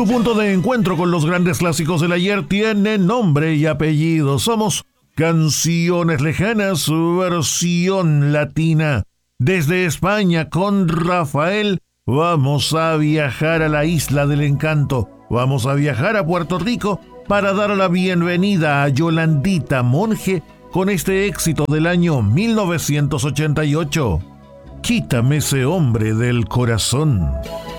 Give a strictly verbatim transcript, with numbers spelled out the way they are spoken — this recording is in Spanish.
Tu punto de encuentro con los grandes clásicos del ayer tiene nombre y apellido. Somos Canciones Lejanas, versión latina. Desde España, con Rafael, vamos a viajar a la Isla del Encanto. Vamos a viajar a Puerto Rico para dar la bienvenida a Yolandita Monge con este éxito del año mil novecientos ochenta y ocho. Quítame ese hombre del corazón.